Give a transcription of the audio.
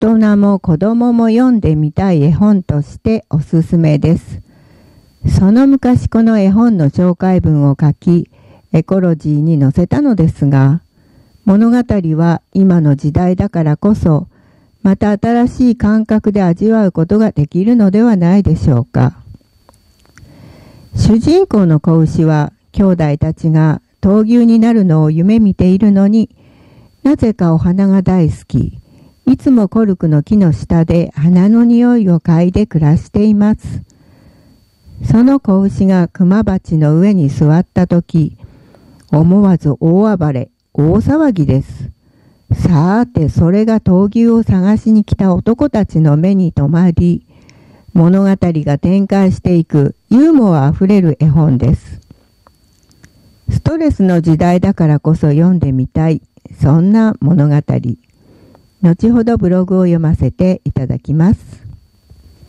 人も子供も読んでみたい絵本としておすすめです。その昔この絵本の紹介文を書き、エコロジーに載せたのですが、物語は今の時代だからこそ、また新しい感覚で味わうことができるのではないでしょうか。主人公の子牛は兄弟たちが闘牛になるのを夢見ているのに、なぜかお花が大好き。いつもコルクの木の下で花の匂いを嗅いで暮らしています。その子牛が熊鉢の上に座ったとき、思わず大暴れ、大騒ぎです。さーて、それが闘牛を探しに来た男たちの目に留まり、物語が展開していくユーモアあふれる絵本です。ストレスの時代だからこそ読んでみたい、そんな物語。後ほどブログを読ませていただきます。